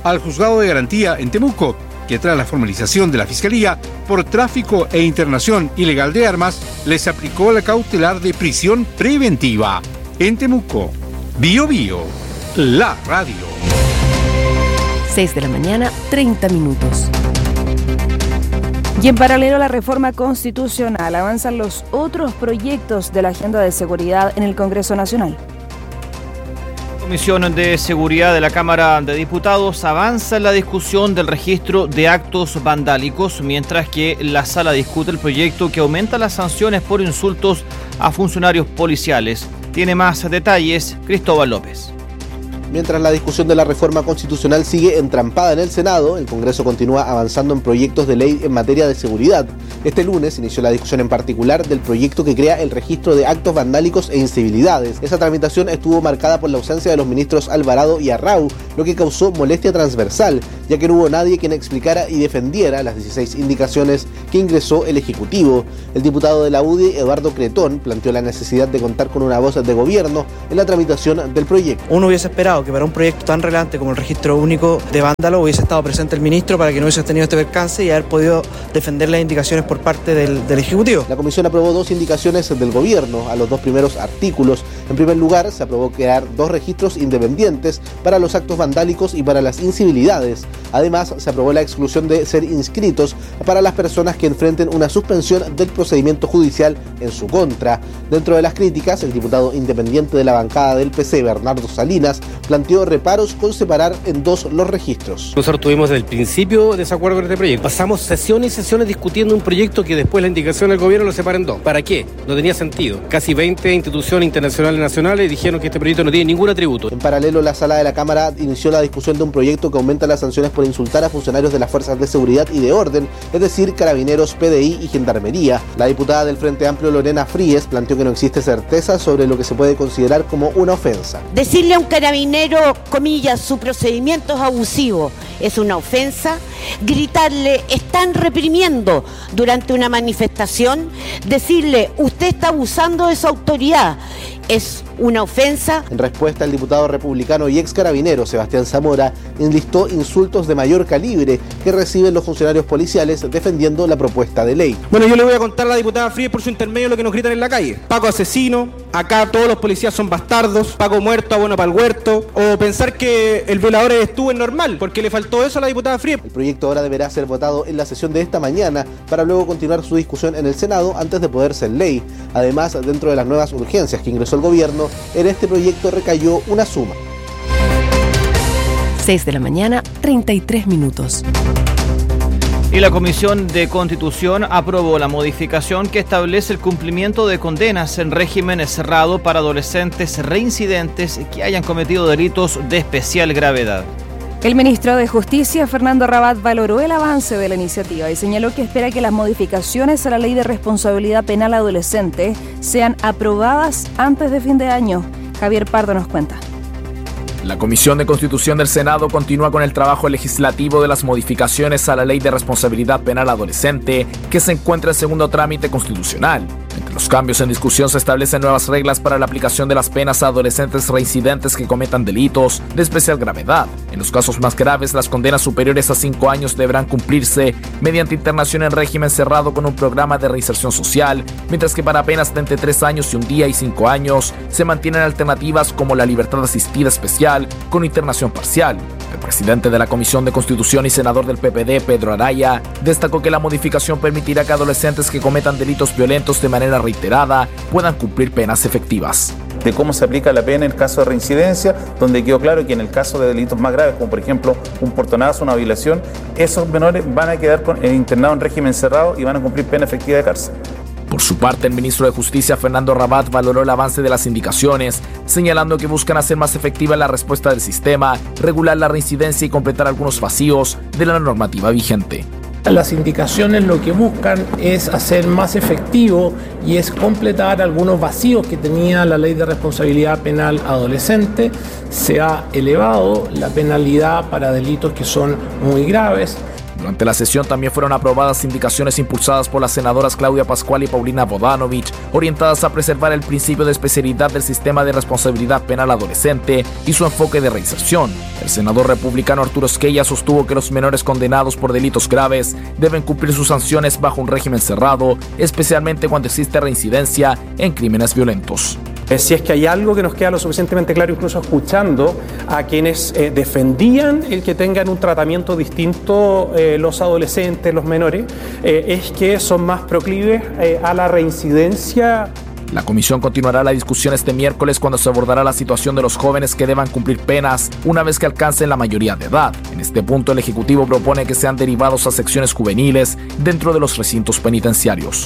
al juzgado de garantía en Temuco, que tras la formalización de la Fiscalía por tráfico e internación ilegal de armas, les aplicó la cautelar de prisión preventiva. En Temuco, Bio Bio, la radio. seis de la mañana, treinta minutos. Y en paralelo a la reforma constitucional, avanzan los otros proyectos de la agenda de seguridad en el Congreso Nacional. La Comisión de Seguridad de la Cámara de Diputados avanza en la discusión del registro de actos vandálicos, mientras que la sala discute el proyecto que aumenta las sanciones por insultos a funcionarios policiales. Tiene más detalles Cristóbal López. Mientras la discusión de la reforma constitucional sigue entrampada en el Senado, el Congreso continúa avanzando en proyectos de ley en materia de seguridad. Este lunes inició la discusión en particular del proyecto que crea el registro de actos vandálicos e incivilidades. Esa tramitación estuvo marcada por la ausencia de los ministros Alvarado y Arrau, lo que causó molestia transversal, ya que no hubo nadie quien explicara y defendiera las dieciséis indicaciones que ingresó el Ejecutivo. El diputado de la U D I, Eduardo Cretón, planteó la necesidad de contar con una voz de gobierno en la tramitación del proyecto. Uno hubiese esperado que para un proyecto tan relevante como el registro único de vándalo hubiese estado presente el ministro para que no hubiese tenido este percance y haber podido defender las indicaciones por parte del, del Ejecutivo. La Comisión aprobó dos indicaciones del gobierno a los dos primeros artículos. En primer lugar, se aprobó crear dos registros independientes para los actos vandálicos y para las incivilidades. Además, se aprobó la exclusión de ser inscritos para las personas que enfrenten una suspensión del procedimiento judicial en su contra. Dentro de las críticas, el diputado independiente de la bancada del P C, Bernardo Salinas, planteó reparos con separar en dos los registros. Nosotros tuvimos desde el principio desacuerdo con este proyecto. Pasamos sesiones y sesiones discutiendo un proyecto que después la indicación del gobierno lo separa en dos. ¿Para qué? No tenía sentido. Casi veinte instituciones internacionales y nacionales dijeron que este proyecto no tiene ningún atributo. En paralelo, la sala de la Cámara inició la discusión de un proyecto que aumenta las sanciones por insultar a funcionarios de las fuerzas de seguridad y de orden, es decir, carabineros, P D I y gendarmería. La diputada del Frente Amplio, Lorena Fríes, planteó que no existe certeza sobre lo que se puede considerar como una ofensa. Decirle a un carabinero, comillas, su procedimiento es abusivo, es una ofensa. Gritarle, están reprimiendo durante una manifestación, decirle, usted está abusando de su autoridad, es una ofensa. En respuesta, el diputado republicano y ex carabinero Sebastián Zamora enlistó insultos de mayor calibre que reciben los funcionarios policiales defendiendo la propuesta de ley. Bueno, yo le voy a contar a la diputada Fríes por su intermedio lo que nos gritan en la calle. Paco asesino, acá todos los policías son bastardos, Paco muerto, abono para el huerto, o pensar que el violador eres tú es normal, porque le faltó eso a la diputada Fríes. El proyecto ahora deberá ser votado en la sesión de esta mañana para luego continuar su discusión en el Senado antes de poder ser ley. Además, dentro de las nuevas urgencias que ingresó el gobierno, en este proyecto recayó una suma. seis de la mañana, treinta y tres minutos. Y la Comisión de Constitución aprobó la modificación que establece el cumplimiento de condenas en régimen cerrado para adolescentes reincidentes que hayan cometido delitos de especial gravedad. El ministro de Justicia, Fernando Rabat, valoró el avance de la iniciativa y señaló que espera que las modificaciones a la Ley de Responsabilidad Penal Adolescente sean aprobadas antes de fin de año. Javier Pardo nos cuenta. La Comisión de Constitución del Senado continúa con el trabajo legislativo de las modificaciones a la Ley de Responsabilidad Penal Adolescente, que se encuentra en segundo trámite constitucional. Entre los cambios en discusión se establecen nuevas reglas para la aplicación de las penas a adolescentes reincidentes que cometan delitos de especial gravedad. En los casos más graves, las condenas superiores a cinco años deberán cumplirse mediante internación en régimen cerrado con un programa de reinserción social, mientras que para penas de entre tres años y un día y cinco años se mantienen alternativas como la libertad asistida especial con internación parcial. El presidente de la Comisión de Constitución y senador del P P D, Pedro Araya, destacó que la modificación permitirá que adolescentes que cometan delitos violentos de manera reiterada puedan cumplir penas efectivas. De cómo se aplica la pena en el caso de reincidencia, donde quedó claro que en el caso de delitos más graves, como por ejemplo un portonazo, una violación, esos menores van a quedar con, eh, internados en régimen cerrado y van a cumplir pena efectiva de cárcel. Por su parte, el ministro de Justicia, Fernando Rabat, valoró el avance de las indicaciones, señalando que buscan hacer más efectiva la respuesta del sistema, regular la reincidencia y completar algunos vacíos de la normativa vigente. Las indicaciones lo que buscan es hacer más efectivo y es completar algunos vacíos que tenía la Ley de Responsabilidad Penal Adolescente. Se ha elevado la penalidad para delitos que son muy graves. Durante la sesión también fueron aprobadas indicaciones impulsadas por las senadoras Claudia Pascual y Paulina Bodanovich, orientadas a preservar el principio de especialidad del sistema de responsabilidad penal adolescente y su enfoque de reinserción. El senador republicano Arturo Esquella sostuvo que los menores condenados por delitos graves deben cumplir sus sanciones bajo un régimen cerrado, especialmente cuando existe reincidencia en crímenes violentos. Si es que hay algo que nos queda lo suficientemente claro, incluso escuchando a quienes eh, defendían el que tengan un tratamiento distinto eh, los adolescentes, los menores, eh, es que son más proclives eh, a la reincidencia. La comisión continuará la discusión este miércoles cuando se abordará la situación de los jóvenes que deban cumplir penas una vez que alcancen la mayoría de edad. En este punto, el Ejecutivo propone que sean derivados a secciones juveniles dentro de los recintos penitenciarios.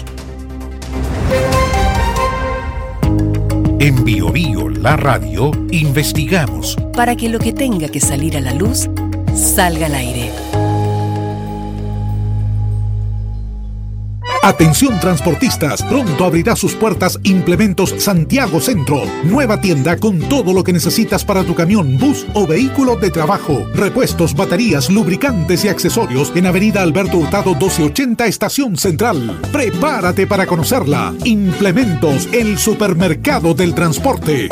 En Bio Bio, la radio, investigamos para que lo que tenga que salir a la luz salga al aire. Atención transportistas, pronto abrirá sus puertas Implementos Santiago Centro. Nueva tienda con todo lo que necesitas para tu camión, bus o vehículo de trabajo. Repuestos, baterías, lubricantes y accesorios en Avenida Alberto Hurtado doce ochenta, Estación Central. Prepárate para conocerla. Implementos, el supermercado del transporte.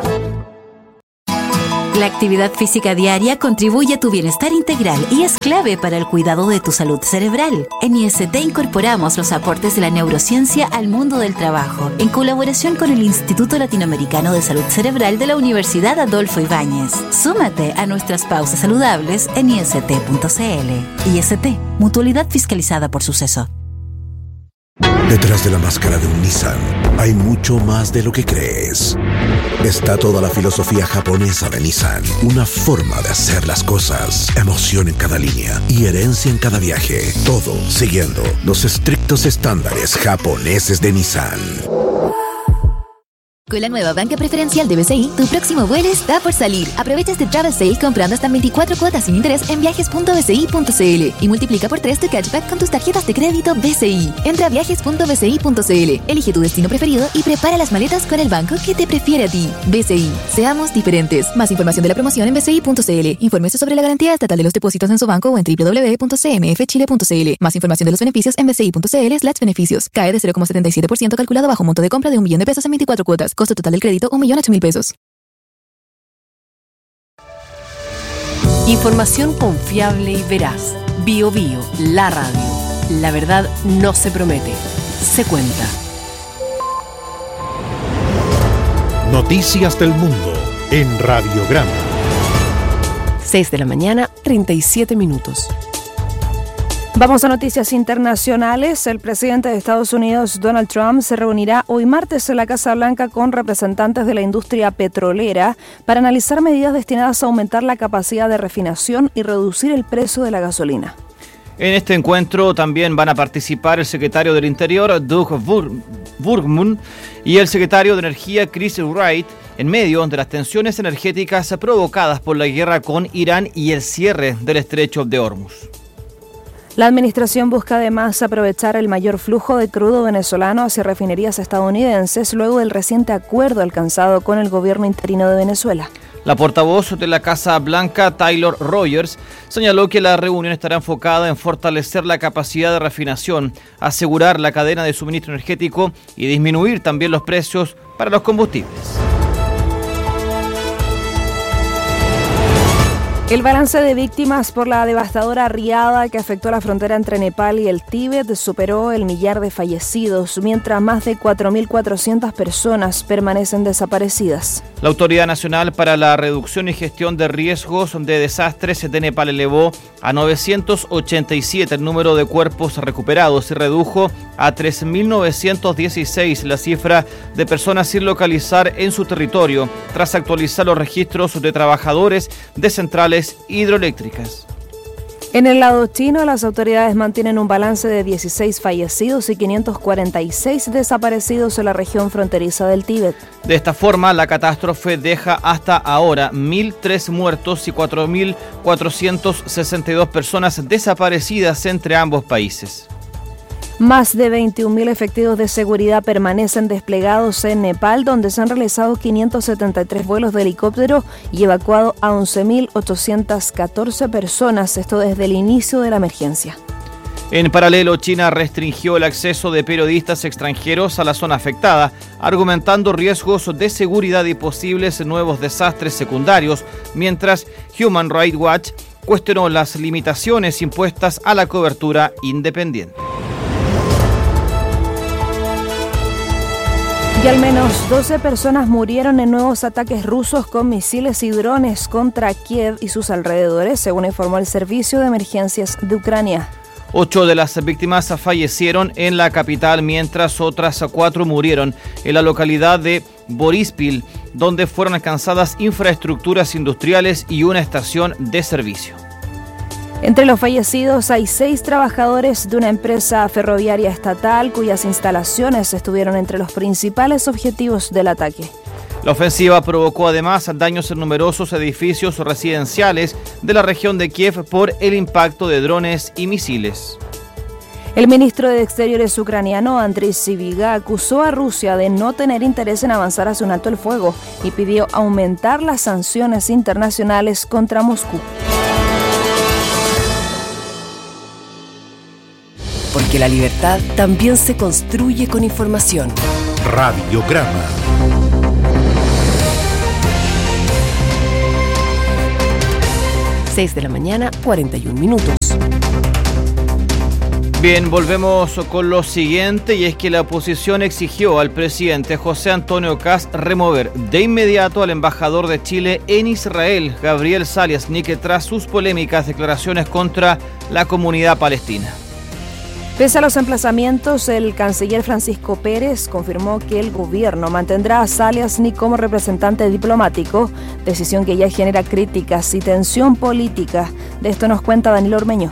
La actividad física diaria contribuye a tu bienestar integral y es clave para el cuidado de tu salud cerebral. En I S T incorporamos los aportes de la neurociencia al mundo del trabajo, en colaboración con el Instituto Latinoamericano de Salud Cerebral de la Universidad Adolfo Ibáñez. Súmate a nuestras pausas saludables en I S T punto C L. I S T, mutualidad fiscalizada por Suceso. Detrás de la máscara de un Nissan hay mucho más de lo que crees. Está toda la filosofía japonesa de Nissan, una forma de hacer las cosas, emoción en cada línea y herencia en cada viaje, todo siguiendo los estrictos estándares japoneses de Nissan. Con la nueva banca preferencial de B C I, tu próximo vuelo está por salir. Aprovecha este travel sale comprando hasta veinticuatro cuotas sin interés en viajes punto b c i punto c l y multiplica por tres tu cashback con tus tarjetas de crédito B C I. Entra a viajes punto b c i punto c l, elige tu destino preferido y prepara las maletas con el banco que te prefiere a ti. B C I, seamos diferentes. Más información de la promoción en b c i punto c l. Infórmese sobre la garantía estatal de los depósitos en su banco o en w w w punto c m f chile punto c l. Más información de los beneficios en b c i punto c l slash beneficios. Cae de cero coma setenta y siete por ciento calculado bajo monto de compra de un millón de pesos en veinticuatro cuotas. Costo total del crédito un millón ocho mil pesos. Información confiable y veraz. Bio Bio, la radio. La verdad no se promete, se cuenta. Noticias del mundo en Radiograma. seis de la mañana, treinta y siete minutos. Vamos a noticias internacionales. El presidente de Estados Unidos, Donald Trump, se reunirá hoy martes en la Casa Blanca con representantes de la industria petrolera para analizar medidas destinadas a aumentar la capacidad de refinación y reducir el precio de la gasolina. En este encuentro también van a participar el secretario del Interior, Doug Burgum, y el secretario de Energía, Chris Wright, en medio de las tensiones energéticas provocadas por la guerra con Irán y el cierre del estrecho de Hormuz. La administración busca además aprovechar el mayor flujo de crudo venezolano hacia refinerías estadounidenses luego del reciente acuerdo alcanzado con el gobierno interino de Venezuela. La portavoz de la Casa Blanca, Taylor Rogers, señaló que la reunión estará enfocada en fortalecer la capacidad de refinación, asegurar la cadena de suministro energético y disminuir también los precios para los combustibles. El balance de víctimas por la devastadora riada que afectó la frontera entre Nepal y el Tíbet superó el millar de fallecidos, mientras más de cuatro mil cuatrocientas personas permanecen desaparecidas. La Autoridad Nacional para la Reducción y Gestión de Riesgos de Desastres de Nepal elevó a novecientos ochenta y siete el número de cuerpos recuperados y redujo a tres mil novecientos dieciséis la cifra de personas sin localizar en su territorio, tras actualizar los registros de trabajadores de centrales hidroeléctricas. En el lado chino, las autoridades mantienen un balance de dieciséis fallecidos y quinientos cuarenta y seis desaparecidos en la región fronteriza del Tíbet. De esta forma, la catástrofe deja hasta ahora mil tres muertos y cuatro mil cuatrocientas sesenta y dos personas desaparecidas entre ambos países. Más de veintiún mil efectivos de seguridad permanecen desplegados en Nepal, donde se han realizado quinientos setenta y tres vuelos de helicóptero y evacuado a once mil ochocientas catorce personas, esto desde el inicio de la emergencia. En paralelo, China restringió el acceso de periodistas extranjeros a la zona afectada, argumentando riesgos de seguridad y posibles nuevos desastres secundarios, mientras Human Rights Watch cuestionó las limitaciones impuestas a la cobertura independiente. Y al menos doce personas murieron en nuevos ataques rusos con misiles y drones contra Kiev y sus alrededores, según informó el Servicio de Emergencias de Ucrania. Ocho de las víctimas fallecieron en la capital, mientras otras cuatro murieron en la localidad de Borispil, donde fueron alcanzadas infraestructuras industriales y una estación de servicio. Entre los fallecidos hay seis trabajadores de una empresa ferroviaria estatal cuyas instalaciones estuvieron entre los principales objetivos del ataque. La ofensiva provocó además daños en numerosos edificios residenciales de la región de Kiev por el impacto de drones y misiles. El ministro de Exteriores ucraniano, Andriy Sybiga, acusó a Rusia de no tener interés en avanzar hacia un alto el fuego y pidió aumentar las sanciones internacionales contra Moscú. Porque la libertad también se construye con información. Radiograma. seis de la mañana, cuarenta y un minutos. Bien, volvemos con lo siguiente, y es que la oposición exigió al presidente José Antonio Kast remover de inmediato al embajador de Chile en Israel, Gabriel Saliasnik, tras sus polémicas declaraciones contra la comunidad palestina. Pese a los emplazamientos, el canciller Francisco Pérez confirmó que el gobierno mantendrá a Saliasnik como representante diplomático, decisión que ya genera críticas y tensión política. De esto nos cuenta Daniel Ormeño.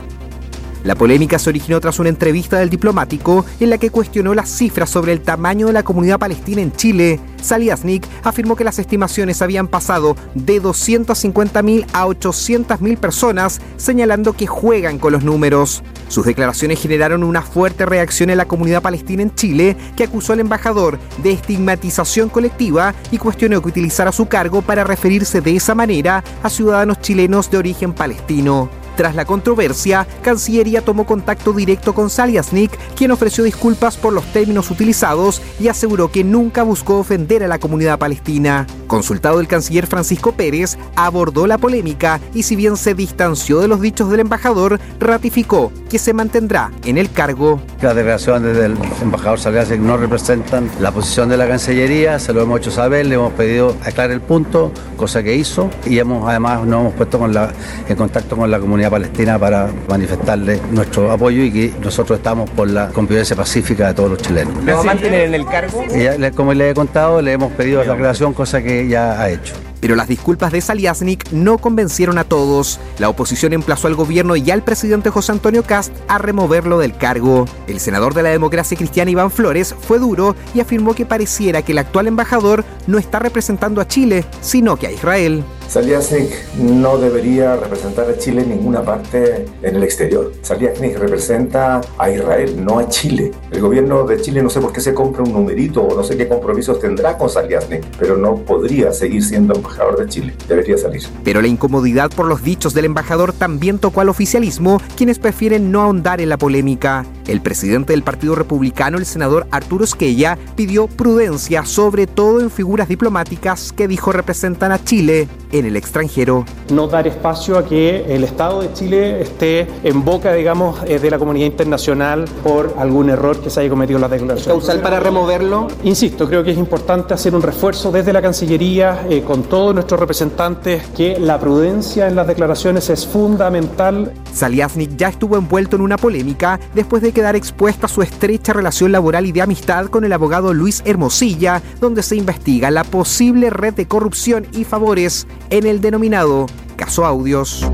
La polémica se originó tras una entrevista del diplomático en la que cuestionó las cifras sobre el tamaño de la comunidad palestina en Chile. Saliasnik afirmó que las estimaciones habían pasado de doscientas cincuenta mil a ochocientas mil personas, señalando que juegan con los números. Sus declaraciones generaron una fuerte reacción en la comunidad palestina en Chile, que acusó al embajador de estigmatización colectiva y cuestionó que utilizara su cargo para referirse de esa manera a ciudadanos chilenos de origen palestino. Tras la controversia, Cancillería tomó contacto directo con Saliasnik, quien ofreció disculpas por los términos utilizados y aseguró que nunca buscó ofender a la comunidad palestina. Consultado, el canciller Francisco Pérez abordó la polémica y, si bien se distanció de los dichos del embajador, ratificó que se mantendrá en el cargo. Las declaraciones del embajador Saliasnik no representan la posición de la Cancillería, se lo hemos hecho saber, le hemos pedido aclarar el punto, cosa que hizo, y hemos además nos hemos puesto con la, en contacto con la comunidad palestina para manifestarle nuestro apoyo y que nosotros estamos por la convivencia pacífica de todos los chilenos. ¿Lo va a mantener en el cargo? Ya, como le he contado, le hemos pedido la aclaración, cosa que ya ha hecho. Pero las disculpas de Saliasnik no convencieron a todos. La oposición emplazó al gobierno y al presidente José Antonio Kast a removerlo del cargo. El senador de la Democracia Cristiana, Iván Flores, fue duro y afirmó que pareciera que el actual embajador no está representando a Chile, sino que a Israel. Saliasnik no debería representar a Chile en ninguna parte en el exterior. Saliasnik representa a Israel, no a Chile. El gobierno de Chile no sé por qué se compra un numerito o no sé qué compromisos tendrá con Saliasnik, pero no podría seguir siendo embajador de Chile. Debería salir. Pero la incomodidad por los dichos del embajador también tocó al oficialismo, quienes prefieren no ahondar en la polémica. El presidente del Partido Republicano, el senador Arturo Esquella, pidió prudencia, sobre todo en figuras diplomáticas que dijo representan a Chile en el extranjero. No dar espacio a que el Estado de Chile esté en boca, digamos, de la comunidad internacional por algún error que se haya cometido en las declaraciones. ¿Causal para removerlo? Insisto, creo que es importante hacer un refuerzo desde la Cancillería eh, con todos nuestros representantes, que la prudencia en las declaraciones es fundamental. Saliasnik ya estuvo envuelto en una polémica después de quedar expuesta su estrecha relación laboral y de amistad con el abogado Luis Hermosilla, donde se investiga la posible red de corrupción y favores en el denominado Caso Audios.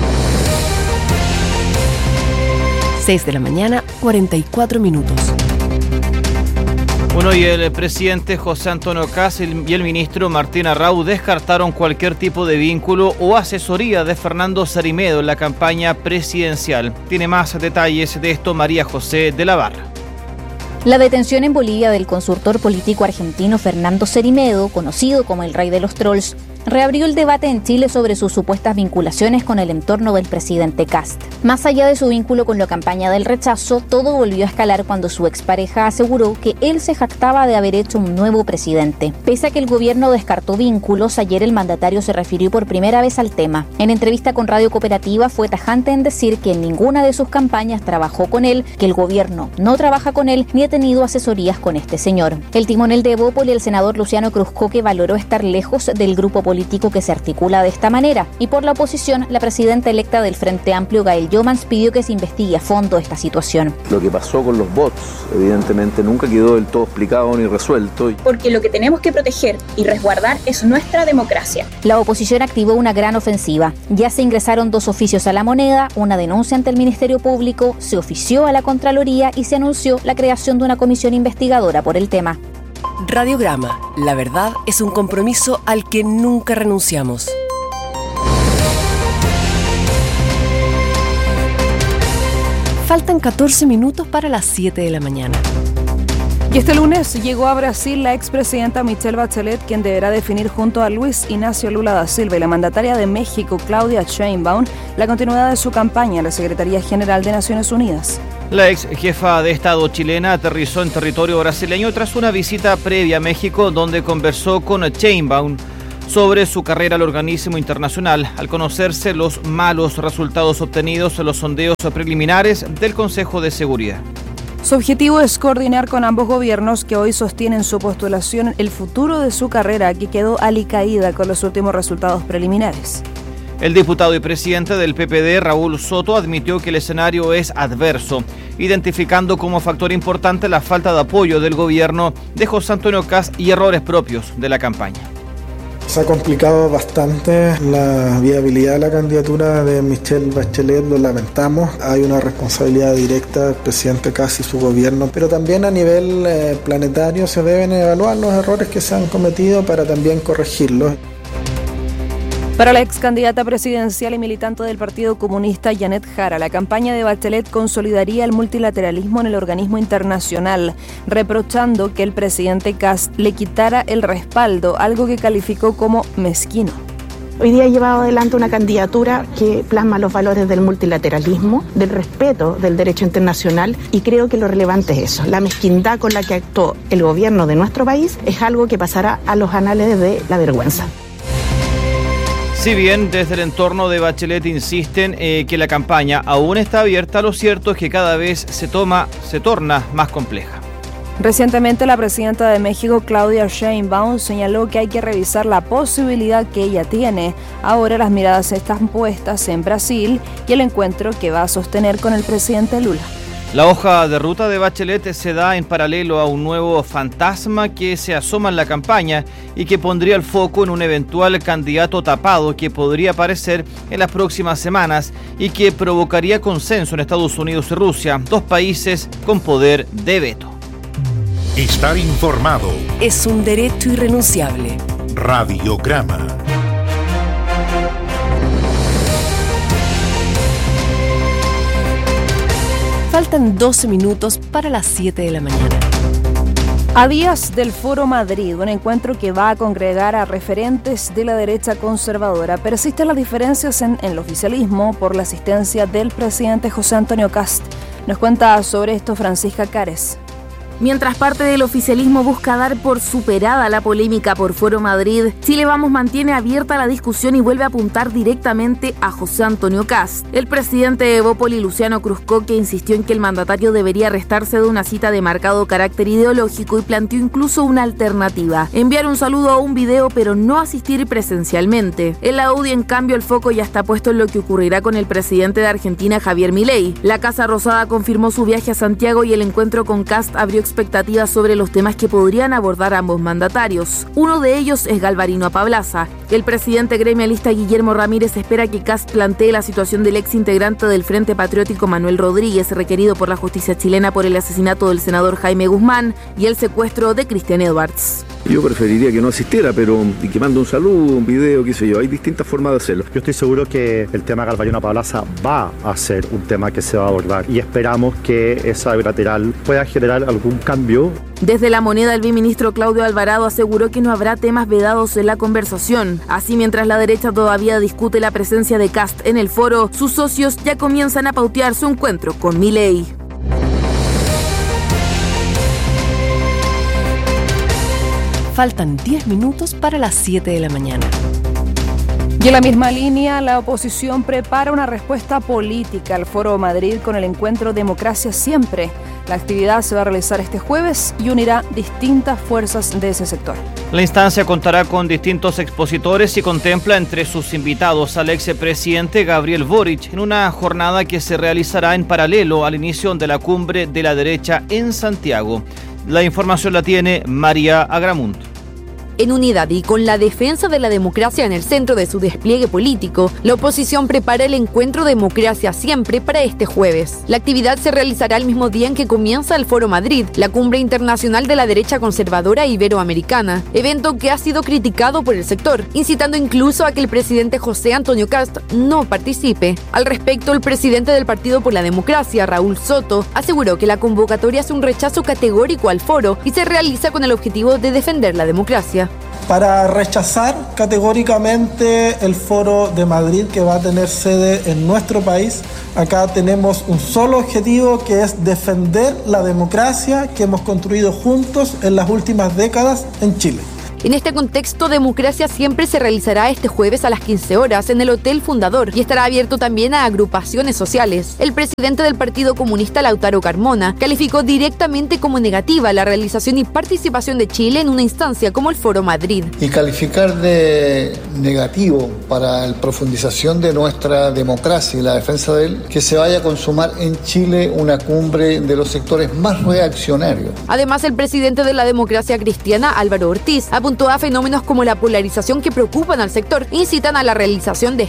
seis de la mañana, cuarenta y cuatro minutos. Bueno, y el presidente José Antonio Kast y el ministro Martín Arrau descartaron cualquier tipo de vínculo o asesoría de Fernando Sarimedo en la campaña presidencial. Tiene más detalles de esto María José de la Barra. La detención en Bolivia del consultor político argentino Fernando Sarimedo, conocido como el rey de los trolls, reabrió el debate en Chile sobre sus supuestas vinculaciones con el entorno del presidente Kast. Más allá de su vínculo con la campaña del rechazo, todo volvió a escalar cuando su expareja aseguró que él se jactaba de haber hecho un nuevo presidente. Pese a que el gobierno descartó vínculos, ayer el mandatario se refirió por primera vez al tema. En entrevista con Radio Cooperativa fue tajante en decir que en ninguna de sus campañas trabajó con él, que el gobierno no trabaja con él ni ha tenido asesorías con este señor. El timonel de Evópoli, el senador Luciano Cruzcoque, valoró estar lejos del grupo político que se articula de esta manera, y por la oposición, la presidenta electa del Frente Amplio, Gael Jomans, pidió que se investigue a fondo esta situación. Lo que pasó con los bots, evidentemente, nunca quedó del todo explicado ni resuelto. Porque lo que tenemos que proteger y resguardar es nuestra democracia. La oposición activó una gran ofensiva. Ya se ingresaron dos oficios a la moneda, una denuncia ante el Ministerio Público, se ofició a la Contraloría y se anunció la creación de una comisión investigadora por el tema. Radiograma. La verdad es un compromiso al que nunca renunciamos. Faltan catorce minutos para las siete de la mañana. Y este lunes llegó a Brasil la expresidenta Michelle Bachelet, quien deberá definir junto a Luis Ignacio Lula da Silva y la mandataria de México, Claudia Sheinbaum, la continuidad de su campaña en la Secretaría General de Naciones Unidas. La ex jefa de Estado chilena aterrizó en territorio brasileño tras una visita previa a México, donde conversó con Sheinbaum sobre su carrera al organismo internacional, al conocerse los malos resultados obtenidos en los sondeos preliminares del Consejo de Seguridad. Su objetivo es coordinar con ambos gobiernos que hoy sostienen su postulación el futuro de su carrera, que quedó alicaída con los últimos resultados preliminares. El diputado y presidente del P P D, Raúl Soto, admitió que el escenario es adverso, identificando como factor importante la falta de apoyo del gobierno de José Antonio Kast y errores propios de la campaña. Se ha complicado bastante la viabilidad de la candidatura de Michelle Bachelet, lo lamentamos. Hay una responsabilidad directa del presidente Kast y su gobierno, pero también a nivel eh, planetario se deben evaluar los errores que se han cometido para también corregirlos. Para la ex candidata presidencial y militante del Partido Comunista, Janet Jara, la campaña de Bachelet consolidaría el multilateralismo en el organismo internacional, reprochando que el presidente Kast le quitara el respaldo, algo que calificó como mezquino. Hoy día ha llevado adelante una candidatura que plasma los valores del multilateralismo, del respeto del derecho internacional, y creo que lo relevante es eso. La mezquindad con la que actuó el gobierno de nuestro país es algo que pasará a los anales de la vergüenza. Si bien desde el entorno de Bachelet insisten eh, que la campaña aún está abierta, lo cierto es que cada vez se toma, se torna más compleja. Recientemente la presidenta de México, Claudia Sheinbaum, señaló que hay que revisar la posibilidad que ella tiene. Ahora las miradas están puestas en Brasil y el encuentro que va a sostener con el presidente Lula. La hoja de ruta de Bachelet se da en paralelo a un nuevo fantasma que se asoma en la campaña y que pondría el foco en un eventual candidato tapado que podría aparecer en las próximas semanas y que provocaría consenso en Estados Unidos y Rusia, dos países con poder de veto. Estar informado es un derecho irrenunciable. Radiograma. Faltan doce minutos para las siete de la mañana. A días del Foro Madrid, un encuentro que va a congregar a referentes de la derecha conservadora, persisten las diferencias en, en el oficialismo por la asistencia del presidente José Antonio Kast. Nos cuenta sobre esto Francisca Cares. Mientras parte del oficialismo busca dar por superada la polémica por Foro Madrid, Chile Vamos mantiene abierta la discusión y vuelve a apuntar directamente a José Antonio Kast. El presidente de Evópoli, Luciano Cruzcoque, insistió en que el mandatario debería restarse de una cita de marcado carácter ideológico y planteó incluso una alternativa: enviar un saludo o un video, pero no asistir presencialmente. En la U D I, en cambio, el foco ya está puesto en lo que ocurrirá con el presidente de Argentina, Javier Milei. La Casa Rosada confirmó su viaje a Santiago y el encuentro con Kast abrió expectativas sobre los temas que podrían abordar ambos mandatarios. Uno de ellos es Galvarino Apablaza. El presidente gremialista Guillermo Ramírez espera que Kast plantee la situación del ex integrante del Frente Patriótico Manuel Rodríguez, requerido por la justicia chilena por el asesinato del senador Jaime Guzmán y el secuestro de Cristian Edwards. Yo preferiría que no asistiera, pero y que mande un saludo, un video, qué sé yo. Hay distintas formas de hacerlo. Yo estoy seguro que el tema Galvarino Apablaza va a ser un tema que se va a abordar y esperamos que esa bilateral pueda generar algún cambio. Desde La Moneda, el viceministro Claudio Alvarado aseguró que no habrá temas vedados en la conversación. Así, mientras la derecha todavía discute la presencia de Kast en el foro, sus socios ya comienzan a pautear su encuentro con Milei. Faltan diez minutos para las siete de la mañana. Y en la misma línea, la oposición prepara una respuesta política al Foro Madrid con el encuentro Democracia Siempre. La actividad se va a realizar este jueves y unirá distintas fuerzas de ese sector. La instancia contará con distintos expositores y contempla entre sus invitados al expresidente Gabriel Boric en una jornada que se realizará en paralelo al inicio de la cumbre de la derecha en Santiago. La información la tiene María Agramunt. En unidad y con la defensa de la democracia en el centro de su despliegue político, la oposición prepara el encuentro Democracia Siempre para este jueves. La actividad se realizará el mismo día en que comienza el Foro Madrid, la cumbre internacional de la derecha conservadora iberoamericana, evento que ha sido criticado por el sector, incitando incluso a que el presidente José Antonio Kast no participe. Al respecto, el presidente del Partido por la Democracia, Raúl Soto, aseguró que la convocatoria es un rechazo categórico al foro y se realiza con el objetivo de defender la democracia. Para rechazar categóricamente el Foro de Madrid que va a tener sede en nuestro país, acá tenemos un solo objetivo, que es defender la democracia que hemos construido juntos en las últimas décadas en Chile. En este contexto, Democracia Siempre se realizará este jueves a las quince horas en el Hotel Fundador y estará abierto también a agrupaciones sociales. El presidente del Partido Comunista, Lautaro Carmona, calificó directamente como negativa la realización y participación de Chile en una instancia como el Foro Madrid. Y calificar de negativo para la profundización de nuestra democracia y la defensa de él, que se vaya a consumar en Chile una cumbre de los sectores más reaccionarios. Además, el presidente de la Democracia Cristiana, Álvaro Ortiz, apuntó a fenómenos como la polarización que preocupan al sector, incitan a la realización de